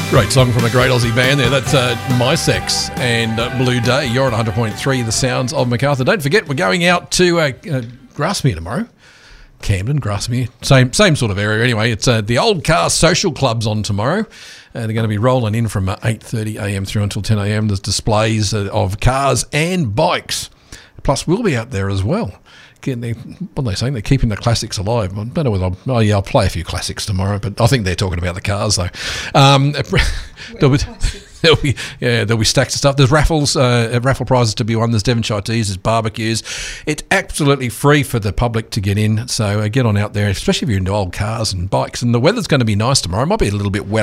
Great song from a great Aussie band there. That's My Sex and Blue Day. You're on 100.3, the sounds of Macarthur. Don't forget, we're going out to Grasmere tomorrow. Camden, Grasmere, same sort of area anyway. It's the Old Car Social Club's on tomorrow. They're going to be rolling in from 8:30am through until 10am. There's displays of cars and bikes. Plus, we'll be out there as well. What are they saying? They're keeping the classics alive. I don't know whether I'll play a few classics tomorrow, but I think they're talking about the cars though. There'll be stacks of stuff. There's raffles, raffle prizes to be won. There's Devonshire teas, there's barbecues. It's absolutely free for the public to get in. So get on out there, especially if you're into old cars and bikes. And the weather's going to be nice tomorrow. It might be a little bit wet